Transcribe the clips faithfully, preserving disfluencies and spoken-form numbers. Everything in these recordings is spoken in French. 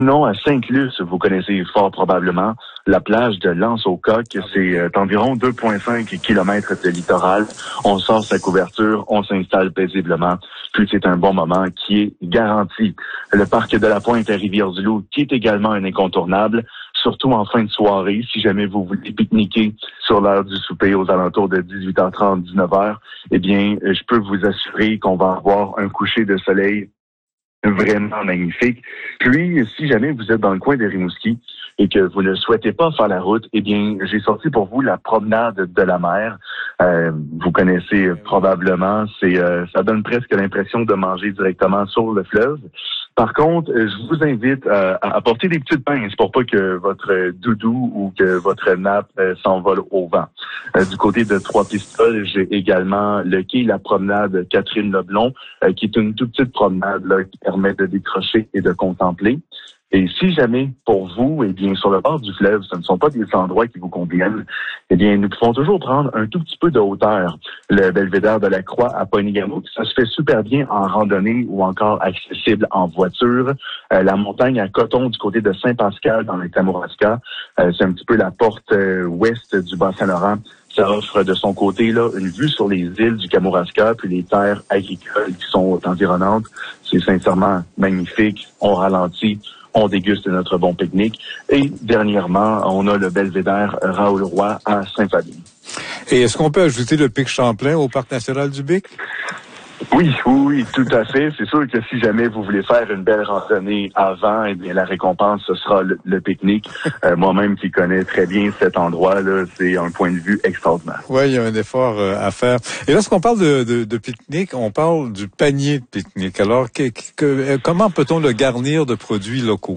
Non, à Sainte-Luce, vous connaissez fort probablement la plage de L'Anse-aux-Coques. C'est euh, environ deux virgule cinq kilomètres de littoral. On sort sa couverture, on s'installe paisiblement. Puis c'est un bon moment qui est garanti. Le parc de la Pointe à Rivière-du-Loup, qui est également un incontournable, surtout en fin de soirée, si jamais vous voulez pique-niquer sur l'heure du souper aux alentours de dix-huit heures trente, dix-neuf heures, eh bien, je peux vous assurer qu'on va avoir un coucher de soleil vraiment magnifique. Puis, si jamais vous êtes dans le coin de Rimouski et que vous ne souhaitez pas faire la route, eh bien, j'ai sorti pour vous la promenade de la mer. Euh, vous connaissez probablement, c'est euh, ça donne presque l'impression de manger directement sur le fleuve. Par contre, je vous invite à, à apporter des petites pinces pour pas que votre doudou ou que votre nappe euh, s'envole au vent. Euh, du côté de Trois-Pistoles, j'ai également le quai La Promenade Catherine-Leblon, euh, qui est une toute petite promenade là, qui permet de décrocher et de contempler. Et si jamais, pour vous, eh bien, sur le bord du fleuve, ce ne sont pas des endroits qui vous conviennent, eh bien, nous pouvons toujours prendre un tout petit peu de hauteur. Le belvédère de la Croix à Poigny-Gamouk, ça se fait super bien en randonnée ou encore accessible en voiture. Euh, la montagne à Coton du côté de Saint-Pascal dans le Kamouraska, euh, c'est un petit peu la porte euh, ouest du Bas-Saint-Laurent. Ça offre de son côté là une vue sur les îles du Kamouraska puis les terres agricoles qui sont environnantes. C'est sincèrement magnifique. On ralentit. On déguste notre bon pique-nique. Et dernièrement, on a le belvédère Raoul-Roy à Saint-Fabien. Et est-ce qu'on peut ajouter le pic Champlain au Parc national du Bic? Oui, oui, oui, tout à fait. C'est sûr que si jamais vous voulez faire une belle randonnée avant, eh bien la récompense, ce sera le, le pique-nique. Euh, moi-même qui connais très bien cet endroit-là, c'est un point de vue extraordinaire. Oui, il y a un effort euh, à faire. Et lorsqu'on parle de, de, de pique-nique, on parle du panier de pique-nique. Alors, que, que, comment peut-on le garnir de produits locaux?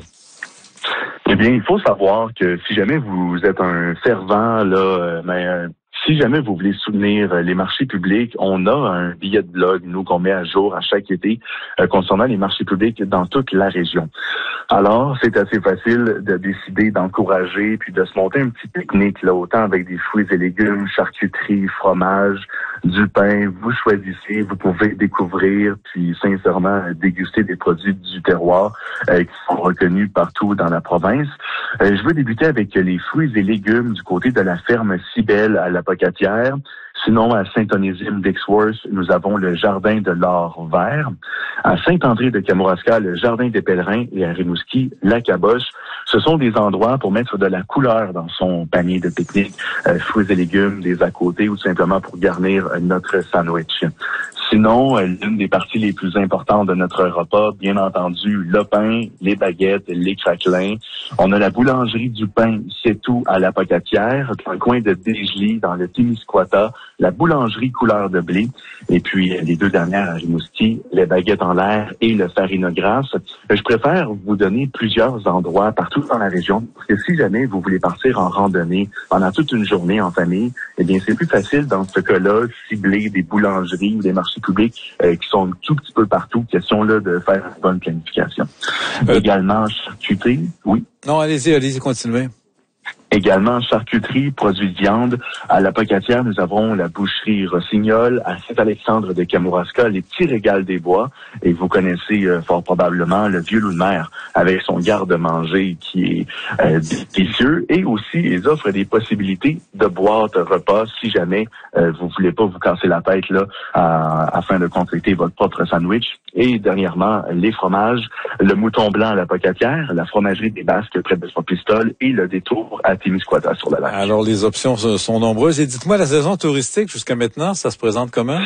Eh bien, il faut savoir que si jamais vous êtes un fervent, là, euh, mais euh, si jamais vous voulez soutenir les marchés publics, on a un billet de blog, nous, qu'on met à jour à chaque été euh, concernant les marchés publics dans toute la région. Alors, c'est assez facile de décider d'encourager puis de se monter un petit pique-nique, là, autant avec des fruits et légumes, charcuterie, fromage, du pain. Vous choisissez, vous pouvez découvrir puis sincèrement déguster des produits du terroir euh, qui sont reconnus partout dans la province. Euh, je veux débuter avec les fruits et légumes du côté de la ferme Cybelle à la Pocatière. Sinon, à Saint-Onésime d'Ixworth, nous avons le Jardin de l'Or Vert. À Saint-André de Kamouraska, le Jardin des Pèlerins, et à Rimouski, la Caboche. Ce sont des endroits pour mettre de la couleur dans son panier de pique-nique, euh, fruits et légumes, des à côté ou simplement pour garnir euh, notre sandwich. Sinon, euh, l'une des parties les plus importantes de notre repas, bien entendu, le pain, les baguettes, les craquelins. On a la boulangerie du pain, c'est tout, à la Pocatière, dans le coin de Dégely, dans le Témiscouata, la boulangerie couleur de blé, et puis euh, les deux dernières à Rimouski, les baguettes en l'air et le farinogras. Je préfère vous donner plusieurs endroits partout dans la région, parce que si jamais vous voulez partir en randonnée pendant toute une journée en famille, eh bien c'est plus facile dans ce cas-là, cibler des boulangeries ou des marchés publics euh, qui sont un tout petit peu partout. Question là de faire une bonne planification. Euh, Également, charcuterie, oui. Non, allez-y, allez-y, continuez. Également, charcuterie, produits de viande. À la Pocatière, nous avons la boucherie Rossignol. À Saint-Alexandre de Kamouraska, les petits régals des bois. Et vous connaissez euh, fort probablement le Vieux Loup de mer avec son garde-manger qui est euh, délicieux. Et aussi, ils offrent des possibilités de boîtes repas si jamais euh, vous voulez pas vous casser la tête là à, afin de compléter votre propre sandwich. Et dernièrement, les fromages, le Mouton Blanc à la Pocatière, la fromagerie des Basques près de Trois-Pistoles et le détour à Témiscouata sur la lac. Alors, les options sont nombreuses. Et dites-moi, la saison touristique, jusqu'à maintenant, ça se présente comment?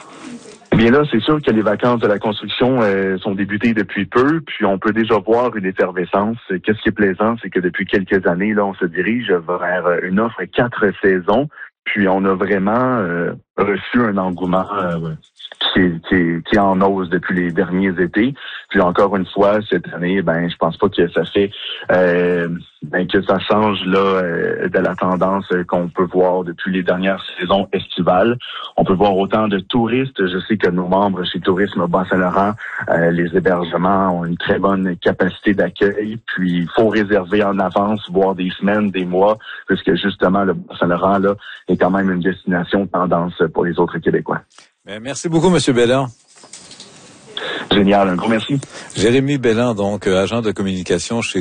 Eh bien là, c'est sûr que les vacances de la construction euh, sont débutées depuis peu, puis on peut déjà voir une effervescence. Qu'est-ce qui est plaisant, c'est que depuis quelques années, là, on se dirige vers une offre quatre saisons, puis on a vraiment euh, reçu un engouement euh, qui est, qui, est, qui est en hausse depuis les derniers étés. Puis encore une fois, cette année, ben je pense pas que ça fait euh, ben, que ça change là euh, de la tendance qu'on peut voir depuis les dernières saisons estivales. On peut voir autant de touristes. Je sais que nos membres chez Tourisme Bas-Saint-Laurent, euh, les hébergements ont une très bonne capacité d'accueil. Puis il faut réserver en avance, voire des semaines, des mois, puisque justement le Bas-Saint-Laurent là est quand même une destination tendance pour les autres Québécois. Bien, merci beaucoup, M. Bélan. J'ai Génial, un gros merci. Jérémy Belland, donc agent de communication chez